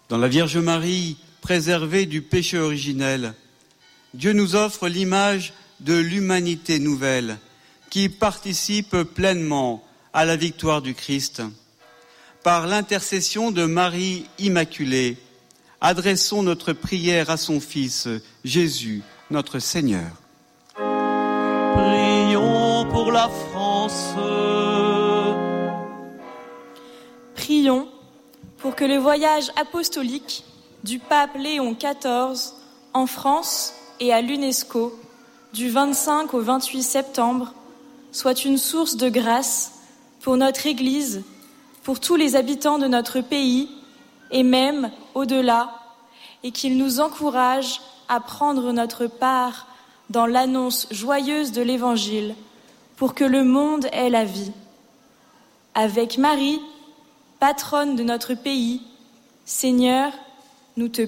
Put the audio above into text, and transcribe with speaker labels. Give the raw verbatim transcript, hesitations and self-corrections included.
Speaker 1: Dans la Vierge Marie, préservée du péché originel, Dieu nous offre l'image de l'humanité nouvelle qui participe pleinement à la victoire du Christ. Par l'intercession de Marie Immaculée, adressons notre prière à son Fils, Jésus, notre Seigneur.
Speaker 2: Prions pour la France.
Speaker 3: Prions pour que le voyage apostolique du pape Léon quatorze en France et à l'UNESCO du vingt-cinq au vingt-huit septembre soit une source de grâce pour notre Église, pour tous les habitants de notre pays et même au-delà, et qu'il nous encourage à prendre notre part dans l'annonce joyeuse de l'Évangile pour que le monde ait la vie. Avec Marie, patronne de notre pays, Seigneur, nous te